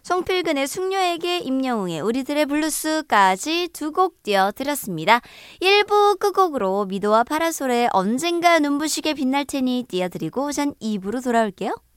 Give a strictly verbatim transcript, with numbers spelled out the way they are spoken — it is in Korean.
송필근의 숙녀에게, 임영웅의 우리들의 블루스까지 두 곡 띄워드렸습니다. 일 부 끝곡으로 미도와 파라솔의 언젠가 눈부시게 빛날 테니 띄워드리고 전 이 부로 돌아올게요.